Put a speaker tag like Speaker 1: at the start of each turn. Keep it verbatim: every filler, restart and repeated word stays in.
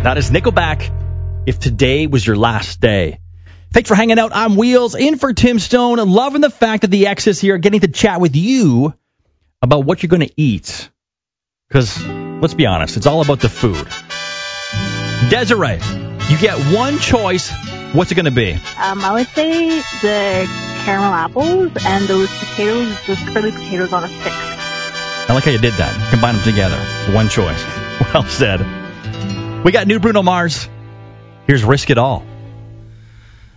Speaker 1: That is Nickelback, If Today Was Your Last Day. Thanks for hanging out. I'm Wheels, in for Tim Stone. Loving the fact that the X's here are getting to chat with you about what you're going to eat. Because, let's be honest, it's all about the food. Desiree, you get one choice. What's it going to be?
Speaker 2: Um, I would say the caramel apples and those potatoes, those curly potatoes on a stick.
Speaker 1: I like how you did that. Combine them together. One choice. Well said. We got new Bruno Mars. Here's Risk It All.